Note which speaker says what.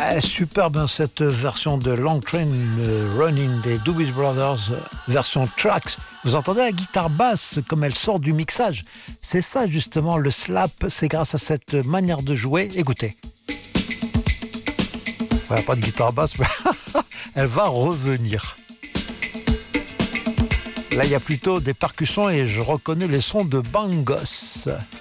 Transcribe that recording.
Speaker 1: Superbe hein, cette version de Long Train Running des Doobie Brothers, version tracks. Vous entendez la guitare basse comme elle sort du mixage. C'est ça justement le slap, c'est grâce à cette manière de jouer. Écoutez. Voilà, pas de guitare basse, mais elle va revenir. Là, il y a plutôt des percussions et je reconnais les sons de bangos.